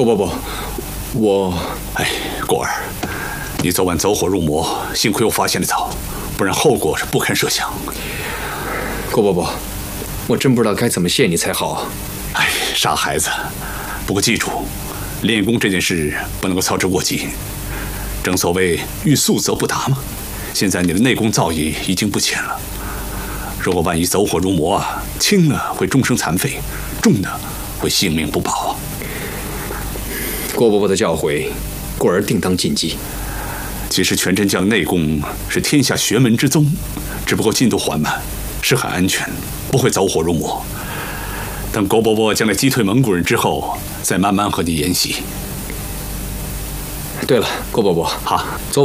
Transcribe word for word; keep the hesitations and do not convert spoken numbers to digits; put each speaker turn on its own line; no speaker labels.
郭伯伯，我……
哎，果儿，你昨晚走火入魔，幸亏我发现的早，不然后果是不堪设想。
郭伯伯，我真不知道该怎么谢你才好。
哎，傻孩子。不过记住，练功这件事不能够操之过急。正所谓欲速则不达嘛。现在你的内功造诣已经不浅了，如果万一走火入魔啊，轻了会终生残废，重的会性命不保啊。
郭伯伯的教诲，过儿定当谨记。
其实全真将内功是天下玄门之宗，只不过进度缓慢，是很安全，不会走火入魔。等郭伯伯将来击退蒙古人之后，再慢慢和你研习。
对了，郭伯伯，
好，
昨